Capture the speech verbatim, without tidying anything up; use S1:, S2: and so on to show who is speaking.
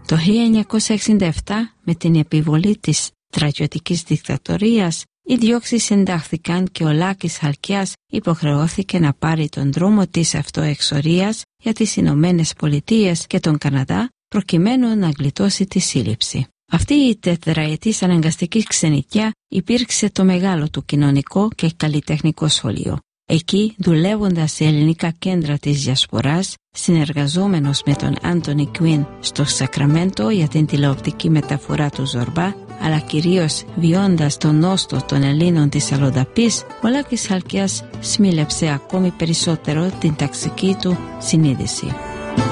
S1: Το χίλια εννιακόσια εξήντα επτά, με την επιβολή της στρατιωτικής δικτατορίας, οι διώξεις εντάχθηκαν και ο Λάκης Χαλκιάς υποχρεώθηκε να πάρει τον δρόμο της αυτοεξορίας για τις Ηνωμένες Πολιτείες και τον Καναδά, προκειμένου να γλιτώσει τη σύλληψη. Αυτή η τετραετής αναγκαστική ξενιτιά υπήρξε το μεγάλο του κοινωνικό και καλλιτεχνικό σχολείο. Εκεί, δουλεύοντας σε ελληνικά κέντρα της διασποράς, συνεργαζόμενος με τον Άντονι Κουίν στο Σακραμέντο για την τηλεοπτική μεταφορά του Ζορμπά, αλλά κυρίως βιώντας τον νόστο των Ελλήνων της αλλοδαπής, ο Λάκης Χαλκιάς σμήλεψε ακόμη περισσότερο την ταξική του συνείδηση.